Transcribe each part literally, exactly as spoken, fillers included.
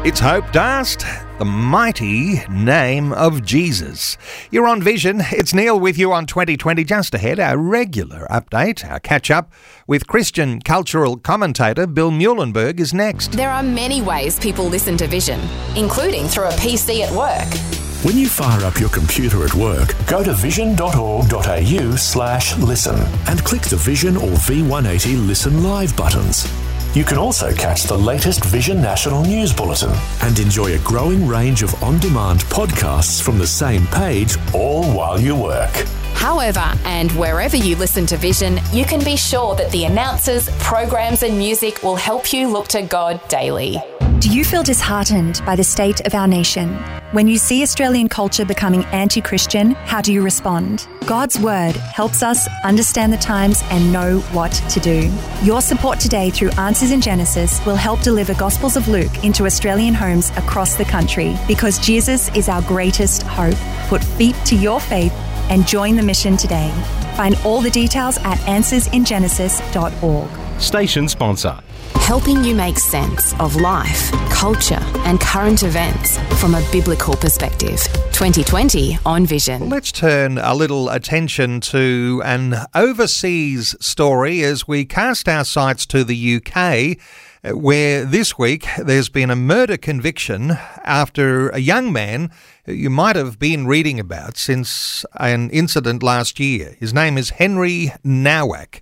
It's Hope Dast, the mighty name of Jesus. You're on Vision. It's Neil with you on twenty twenty. Just ahead, our regular update, our catch-up with Christian cultural commentator Bill Muehlenberg is next. There are many ways people listen to Vision, including through a P C at work. When you fire up your computer at work, go to vision.org.au slash listen and click the Vision or V one eighty Listen Live buttons. You can also catch the latest Vision National News Bulletin and enjoy a growing range of on-demand podcasts from the same page, all while you work. However, and wherever you listen to Vision, you can be sure that the announcers, programs and music will help you look to God daily. Do you feel disheartened by the state of our nation? When you see Australian culture becoming anti-Christian, how do you respond? God's Word helps us understand the times and know what to do. Your support today through Answers in Genesis will help deliver Gospels of Luke into Australian homes across the country, because Jesus is our greatest hope. Put feet to your faith and join the mission today. Find all the details at answers in genesis dot org. Station sponsor. Helping you make sense of life, culture and current events from a biblical perspective. twenty twenty on Vision. Let's turn a little attention to an overseas story as we cast our sights to the U K, where this week there's been a murder conviction after a young man you might have been reading about since an incident last year. His name is Henry Nowak,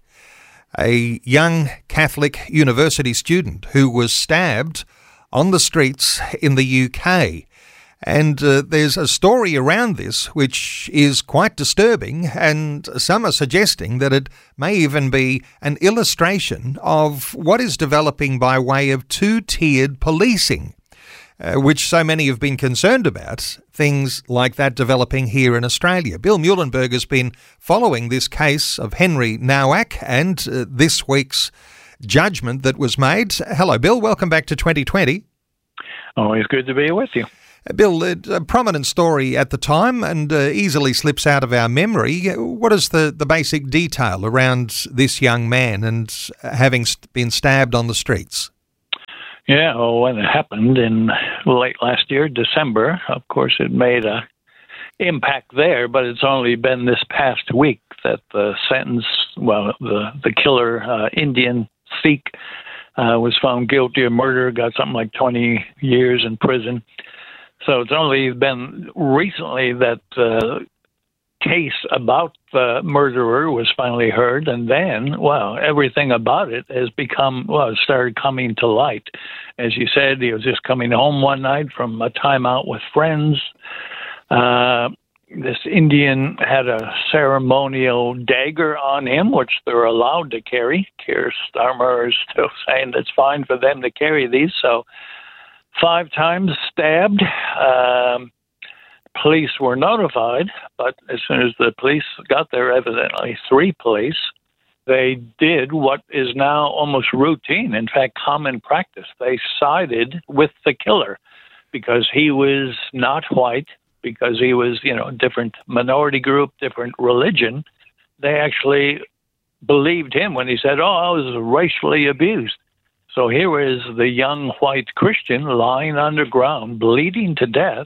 a young Catholic university student who was stabbed on the streets in the U K. And uh, there's a story around this which is quite disturbing, and some are suggesting that it may even be an illustration of what is developing by way of two-tiered policing, uh, which so many have been concerned about, things like that developing here in Australia. Bill Muehlenberg has been following this case of Henry Nowak and uh, this week's judgment that was made. Hello, Bill. Welcome back to twenty twenty. Always good to be with you. Bill, a prominent story at the time and uh, easily slips out of our memory. What is the, the basic detail around this young man and having been stabbed on the streets? Yeah, well, when it happened in late last year, December, of course, it made a impact there, but it's only been this past week that the sentence, well, the, the killer, uh, Indian Sikh, uh, was found guilty of murder, got something like twenty years in prison. So it's only been recently that the uh, case about the murderer was finally heard, and then, well, everything about it has become, well, it started coming to light. As you said, he was just coming home one night from a time out with friends. Uh, this Indian had a ceremonial dagger on him, which they're allowed to carry. Keir Starmer is still saying it's fine for them to carry these, so five times stabbed. Um, police were notified, but as soon as the police got there, evidently three police, they did what is now almost routine, in fact, common practice. They sided with the killer because he was not white, because he was, you know, a different minority group, different religion. They actually believed him when he said, oh, I was racially abused. So here is the young white Christian lying underground, bleeding to death,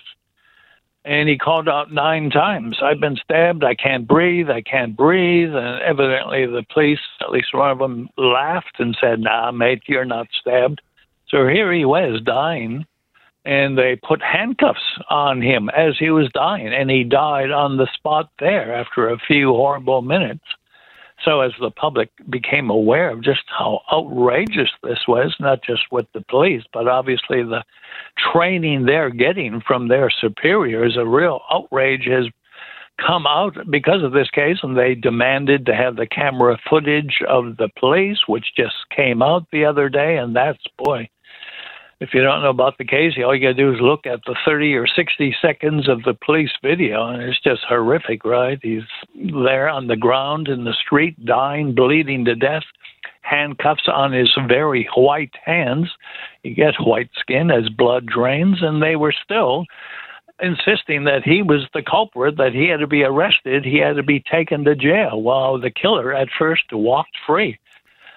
and he called out nine times, I've been stabbed, I can't breathe, I can't breathe, and evidently the police, at least one of them, laughed and said, nah, mate, you're not stabbed. So here he was dying, and they put handcuffs on him as he was dying, and he died on the spot there after a few horrible minutes. So as the public became aware of just how outrageous this was, not just with the police, but obviously the training they're getting from their superiors, a real outrage has come out because of this case, and they demanded to have the camera footage of the police, which just came out the other day, and that's, boy, if you don't know about the case, all you got to do is look at the thirty or sixty seconds of the police video, and it's just horrific, right? He's there on the ground in the street, dying, bleeding to death, handcuffs on his very white hands. He gets white skin as blood drains, and they were still insisting that he was the culprit, that he had to be arrested, he had to be taken to jail, while the killer at first walked free.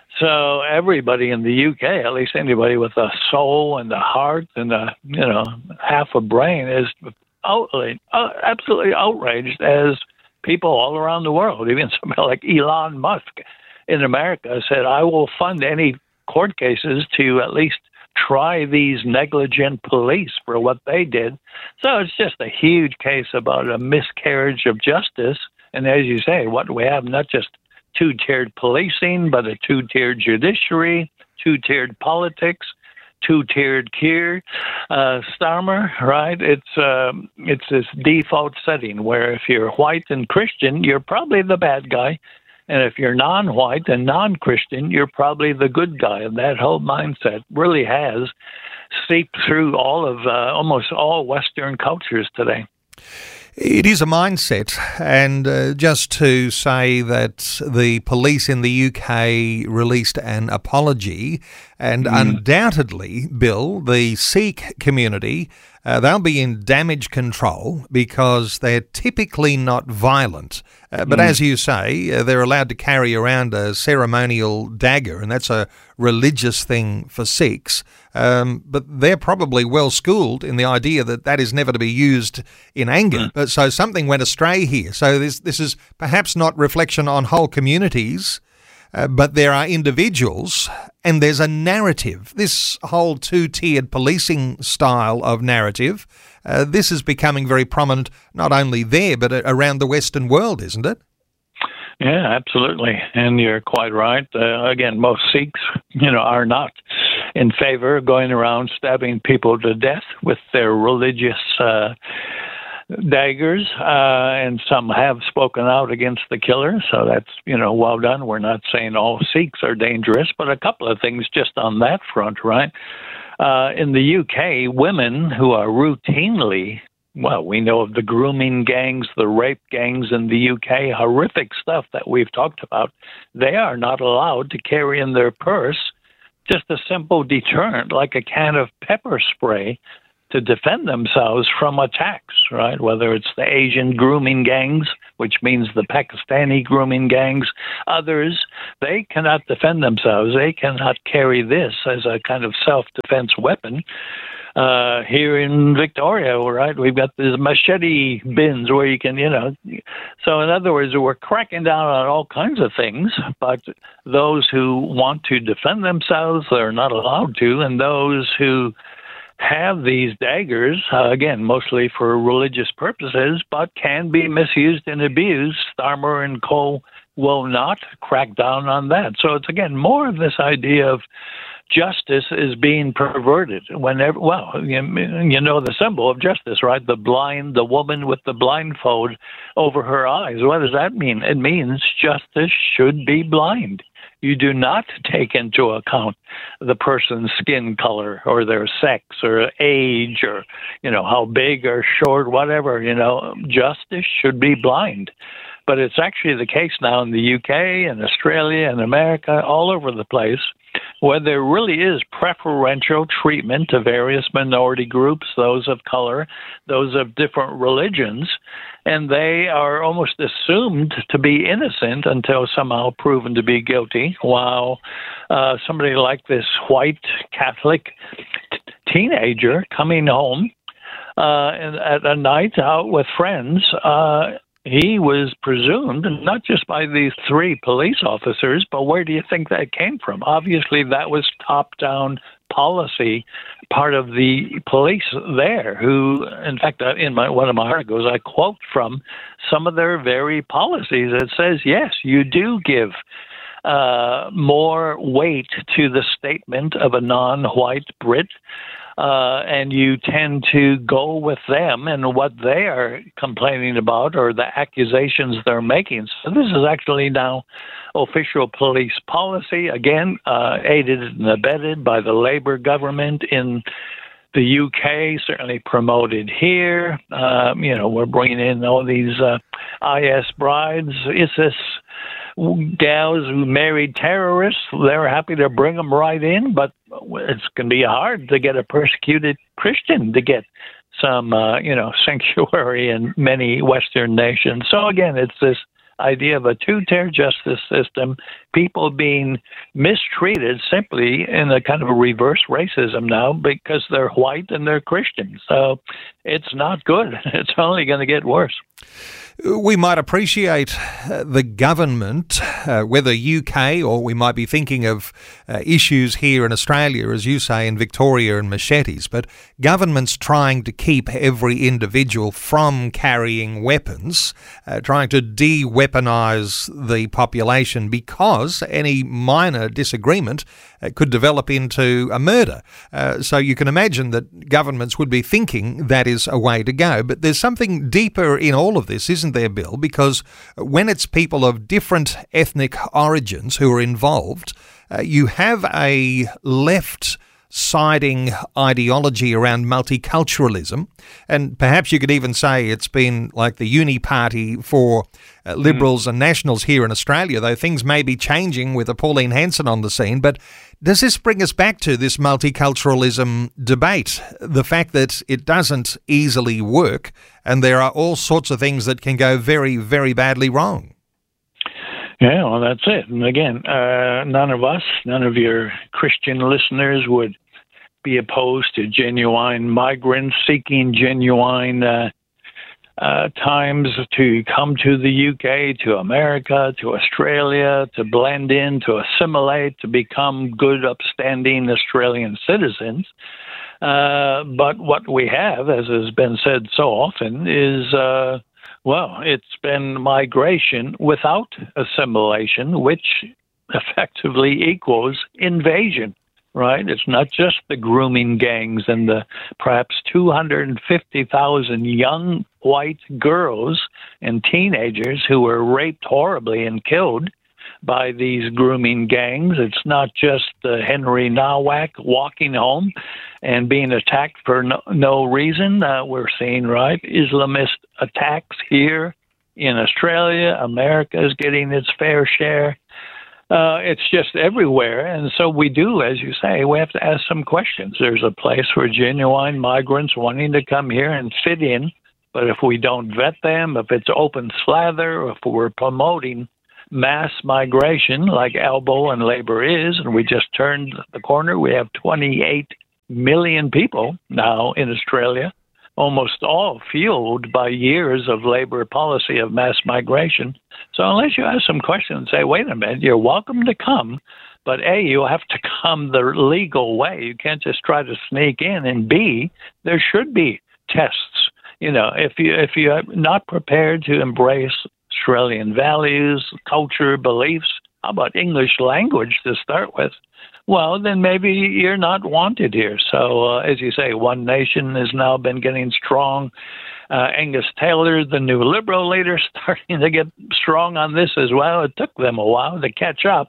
So everybody in the U K, at least anybody with a soul and a heart and a, you know, half a brain, is outraged, uh, absolutely outraged, as people all around the world. Even somebody like Elon Musk in America said, I will fund any court cases to at least try these negligent police for what they did. So it's just a huge case about a miscarriage of justice. And as you say, what we have, not just two-tiered policing, but a two-tiered judiciary, two-tiered politics, two-tiered Keir uh, Starmer, right? It's uh, it's this default setting where if you're white and Christian, you're probably the bad guy. And if you're non-white and non-Christian, you're probably the good guy. And that whole mindset really has seeped through all of, uh, almost all Western cultures today. It is a mindset, and uh, just to say that the police in the U K released an apology, and mm. undoubtedly, Bill, the Sikh community, uh, they'll be in damage control because they're typically not violent. Uh, but mm. as you say, uh, they're allowed to carry around a ceremonial dagger, and that's a religious thing for Sikhs. Um, but they're probably well schooled in the idea that that is never to be used in anger. Mm. But so something went astray here. So this this is perhaps not reflection on whole communities, uh, but there are individuals, and there's a narrative. This whole two-tiered policing style of narrative, uh, this is becoming very prominent not only there but around the Western world, isn't it? Yeah, absolutely. And you're quite right. Uh, again, most Sikhs, you know, are not in favor of going around stabbing people to death with their religious uh, daggers. Uh, and some have spoken out against the killer. So that's, you know, well done. We're not saying all Sikhs are dangerous, but a couple of things just on that front, right? Uh, in the U K, women who are routinely Well, we know of the grooming gangs, the rape gangs in the U K, horrific stuff that we've talked about. They are not allowed to carry in their purse just a simple deterrent like a can of pepper spray to defend themselves from attacks, right? Whether it's the Asian grooming gangs, which means the Pakistani grooming gangs, others, they cannot defend themselves. They cannot carry this as a kind of self-defense weapon. Uh, here in Victoria, right, we've got these machete bins where you can, you know. So in other words, we're cracking down on all kinds of things, but those who want to defend themselves, they're not allowed to, and those who have these daggers, uh, again, mostly for religious purposes, but can be misused and abused, Starmer and Co. will not crack down on that. So it's, again, more of this idea of justice is being perverted. Whenever, well, you, you know the symbol of justice, right? The blind, the woman with the blindfold over her eyes. What does that mean? It means justice should be blind. You do not take into account the person's skin color or their sex or age or, you know, how big or short, whatever. You know, justice should be blind. But it's actually the case now in the U K and Australia and America, all over the place, where there really is preferential treatment to various minority groups, those of color, those of different religions, and they are almost assumed to be innocent until somehow proven to be guilty, while uh, somebody like this white Catholic t- teenager coming home uh, at a night out with friends, uh, he was presumed, not just by these three police officers, but where do you think that came from? Obviously, that was top-down policy, part of the police there, who, in fact, in my, one of my articles, I quote from some of their very policies. It says, yes, you do give uh, more weight to the statement of a non-white Brit, Uh, and you tend to go with them and what they are complaining about or the accusations they're making. So this is actually now official police policy, again, uh, aided and abetted by the Labour government in the U K, certainly promoted here. Um, you know, we're bringing in all these uh, I S brides, ISIS gals who married terrorists. They're happy to bring them right in, but it's going to be hard to get a persecuted Christian to get some, uh, you know, sanctuary in many Western nations. So again, it's this idea of a two-tier justice system people being mistreated simply in a kind of a reverse racism now because they're white and they're Christian. So it's not good. It's only going to get worse. We might appreciate uh, the government, uh, whether U K or we might be thinking of uh, issues here in Australia, as you say, in Victoria and machetes, but governments trying to keep every individual from carrying weapons, uh, trying to de-weaponise the population because any minor disagreement uh, could develop into a murder. Uh, so you can imagine that governments would be thinking that is a way to go. But there's something deeper in all of this, isn't there, Bill? Because when it's people of different ethnic origins who are involved, uh, you have a left-siding ideology around multiculturalism, and perhaps you could even say it's been like the uni party for uh, Liberals mm. and Nationals here in Australia, though things may be changing with a Pauline Hanson on the scene. But does this bring us back to this multiculturalism debate, the fact that it doesn't easily work and there are all sorts of things that can go very, very badly wrong? Yeah, well, that's it. And again, uh, none of us, none of your Christian listeners would be opposed to genuine migrants seeking genuine uh, uh, times to come to the U K, to America, to Australia, to blend in, to assimilate, to become good, upstanding Australian citizens. Uh, but what we have, as has been said so often, is... Uh, Well, it's been migration without assimilation, which effectively equals invasion, right? It's not just the grooming gangs and the perhaps two hundred fifty thousand young white girls and teenagers who were raped horribly and killed by these grooming gangs. It's not just uh, Henry Nowak walking home and being attacked for no, no reason. Uh, we're seeing, right, Islamist attacks here in Australia. America is getting its fair share. Uh, it's just everywhere. And so we do, as you say, we have to ask some questions. There's a place for genuine migrants wanting to come here and fit in. But if we don't vet them, if it's open slather, or if we're promoting mass migration like Albo and Labour is, and we just turned the corner. We have twenty-eight million people now in Australia, almost all fueled by years of Labour policy of mass migration. So unless you ask some questions and say, wait a minute, you're welcome to come, but A, you have to come the legal way. You can't just try to sneak in, and B, there should be tests. You know, if you if you're not prepared to embrace Australian values, culture, beliefs, how about English language to start with? Well, then maybe you're not wanted here. So, uh, as you say, One Nation has now been getting strong. Uh, Angus Taylor, the new Liberal leader, starting to get strong on this as well. It took them a while to catch up.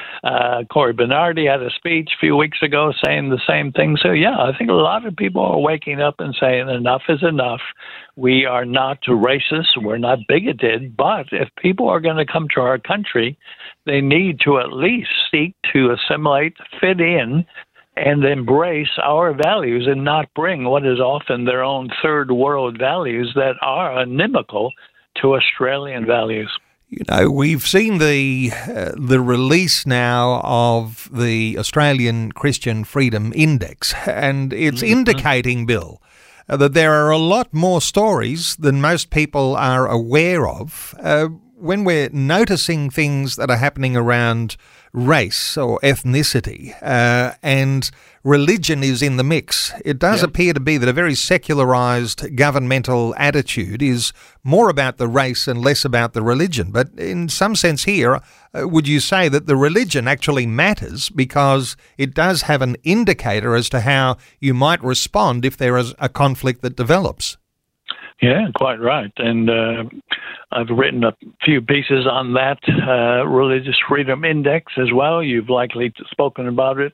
Uh, Cory Bernardi had a speech a few weeks ago saying the same thing. So, yeah, I think a lot of people are waking up and saying enough is enough. We are not racist. We're not bigoted. But if people are going to come to our country, they need to at least seek to assimilate, fit in, and embrace our values and not bring what is often their own third world values that are inimical to Australian values. You know, we've seen the uh, the release now of the Australian Christian Freedom Index, and it's mm-hmm. indicating, Bill, uh, that there are a lot more stories than most people are aware of. Uh, when we're noticing things that are happening around race or ethnicity, uh, and religion is in the mix, it does yep. appear to be that a very secularised governmental attitude is more about the race and less about the religion. But in some sense here, uh, would you say that the religion actually matters because it does have an indicator as to how you might respond if there is a conflict that develops? Yeah, quite right. And uh, I've written a few pieces on that uh, Religious Freedom Index as well. You've likely spoken about it.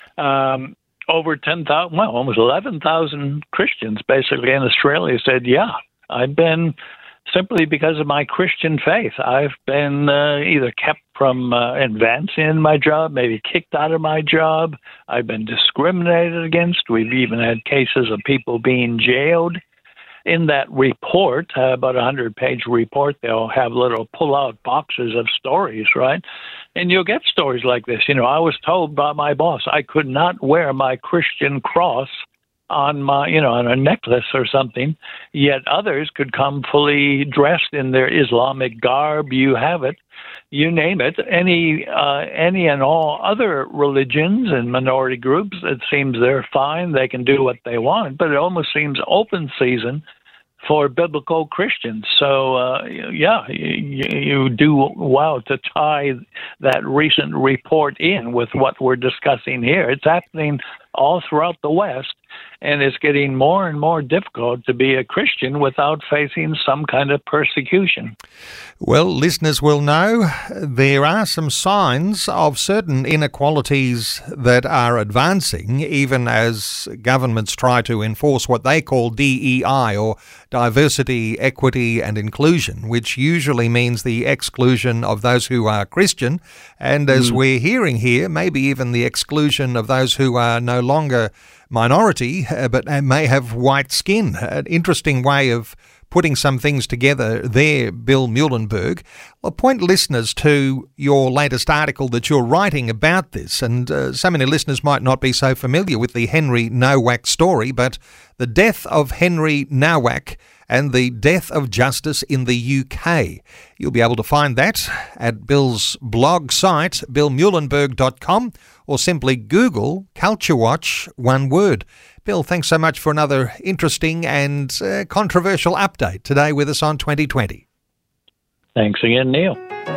Um, over ten thousand, well, almost eleven thousand Christians basically in Australia said, yeah, I've been, simply because of my Christian faith, I've been uh, either kept from uh, advancing in my job, maybe kicked out of my job. I've been discriminated against. We've even had cases of people being jailed. in that report, uh, about a hundred-page report, they'll have little pull-out boxes of stories, right? And you'll get stories like this. You know, I was told by my boss I could not wear my Christian cross on my, you know, on a necklace or something, yet others could come fully dressed in their Islamic garb. You have it, you name it. Any, uh, any and all other religions and minority groups, it seems they're fine. They can do what they want, but it almost seems open season for biblical Christians. So, uh, yeah, you, you do well to tie that recent report in with what we're discussing here. It's happening all throughout the West, and it's getting more and more difficult to be a Christian without facing some kind of persecution. Well, listeners will know there are some signs of certain inequalities that are advancing, even as governments try to enforce what they call D E I, or diversity, equity and inclusion, which usually means the exclusion of those who are Christian, and as mm. we're hearing here, maybe even the exclusion of those who are no longer minority, uh, but may have white skin. An interesting way of putting some things together there, Bill Muehlenberg. I'll point listeners to your latest article that you're writing about this, and uh, so many listeners might not be so familiar with the Henry Nowak story, but the death of Henry Nowak and the death of justice in the U K. You'll be able to find that at Bill's blog site, bill muehlenberg dot com, or simply Google Culture Watch, one word. Bill, thanks so much for another interesting and uh, controversial update today with us on twenty twenty. Thanks again, Neil.